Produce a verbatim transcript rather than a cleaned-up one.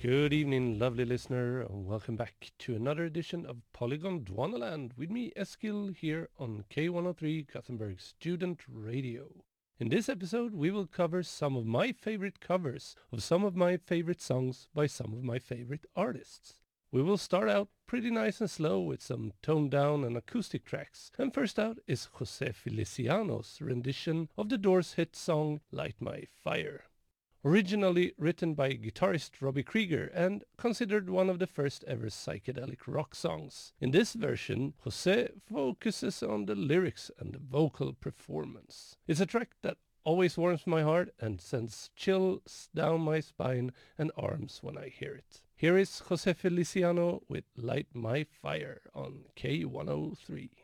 Good evening, lovely listener, and welcome back to another edition of Polygon Dwanaland with me, Eskil, here on K one oh three, Gothenburg Student Radio. In this episode, we will cover some of my favorite covers of some of my favorite songs by some of my favorite artists. We will start out pretty nice and slow with some toned down and acoustic tracks, and first out is Jose Feliciano's rendition of the Doors' hit song Light My Fire. Originally written by guitarist Robbie Krieger and considered one of the first ever psychedelic rock songs. In this version, Jose focuses on the lyrics and the vocal performance. It's a track that always warms my heart and sends chills down my spine and arms when I hear it. Here is Jose Feliciano with Light My Fire on K one oh three.